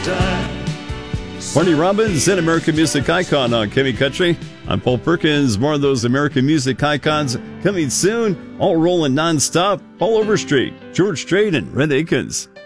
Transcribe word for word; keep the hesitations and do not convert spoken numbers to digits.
Barney Robbins, an American music icon on K M E Country. I'm Paul Perkins. More of those American music icons coming soon. All rolling nonstop all over Street. George Strait and Red Akins.